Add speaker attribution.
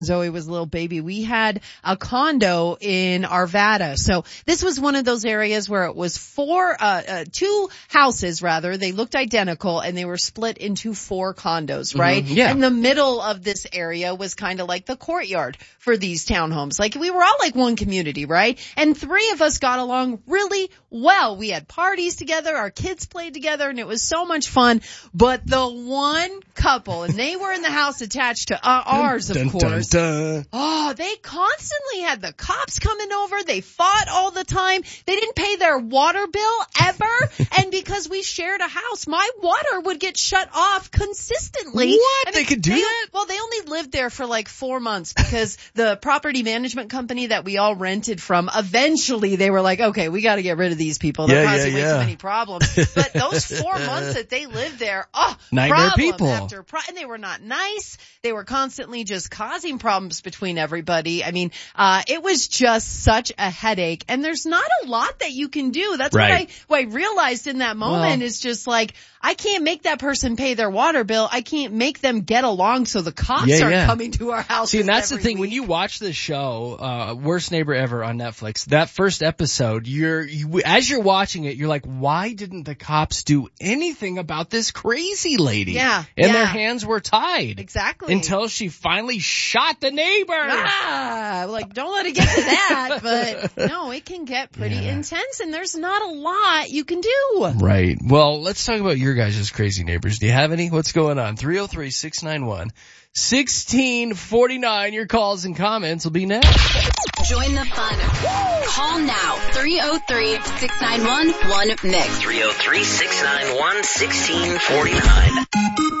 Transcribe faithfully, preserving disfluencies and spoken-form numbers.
Speaker 1: Zoe was a little baby, we had a condo in Arvada. So this was one of those areas where it was four, uh, uh two houses rather. They looked identical and they were split into four condos, right?
Speaker 2: Mm-hmm, yeah.
Speaker 1: And the middle of this area was kind of like the courtyard for these townhomes. Like we were all like one community, right? And three of us got along really well. We had parties together, our kids played together, and it was so much fun. But the one couple, and they were in the house attached to uh, ours, of
Speaker 2: dun,
Speaker 1: course.
Speaker 2: Dun, dun.
Speaker 1: Oh, they constantly had the cops coming over. They fought all the time. They didn't pay their water bill ever. And because we shared a house, my water would get shut off consistently.
Speaker 2: What?
Speaker 1: I
Speaker 2: They
Speaker 1: mean,
Speaker 2: could do
Speaker 1: they,
Speaker 2: that?
Speaker 1: Well, they only lived there for like four months because the property management company that we all rented from, eventually they were like, okay, we got to get rid of these people. They're
Speaker 2: Yeah,
Speaker 1: causing
Speaker 2: yeah,
Speaker 1: way
Speaker 2: yeah.
Speaker 1: too many problems. But those four months that they lived there, oh,
Speaker 2: Nightmare
Speaker 1: problem
Speaker 2: people.
Speaker 1: after pro- and they were not nice. They were constantly just causing problems between everybody. I mean, uh, it was just such a headache, and there's not a lot that you can do. That's
Speaker 2: Right.
Speaker 1: what I, what I realized in that moment
Speaker 2: Well,
Speaker 1: is just like, I can't make that person pay their water bill. I can't make them get along so the cops
Speaker 2: Yeah,
Speaker 1: aren't
Speaker 2: yeah.
Speaker 1: coming to our house.
Speaker 2: See, and that's the
Speaker 1: every
Speaker 2: thing. When
Speaker 1: week.
Speaker 2: you watch the show, uh, Worst Neighbor Ever on Netflix, that first episode, you're, you, as you're watching it, you're like, why didn't the cops do anything about this crazy lady?
Speaker 1: Yeah,
Speaker 2: And
Speaker 1: yeah.
Speaker 2: their hands were tied.
Speaker 1: Exactly.
Speaker 2: Until she finally shot the neighbor.
Speaker 1: Ah, like don't let it get to that, but no, it can get pretty
Speaker 2: Yeah.
Speaker 1: intense, and there's not a lot you can do.
Speaker 2: Right. Well, let's talk about your guys' crazy neighbors. Do you have any? What's going on? three oh three, six nine one, one six four nine. Your calls and comments will be next.
Speaker 3: Join the fun. Call now. three oh three, six nine one, one mix.
Speaker 4: three oh three, six nine one, one six four nine.